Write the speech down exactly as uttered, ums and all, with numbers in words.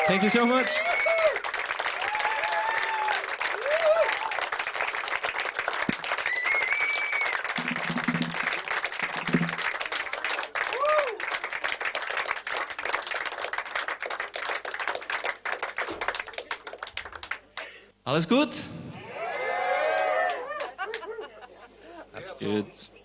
Thank you so much. Alles gut? That's good.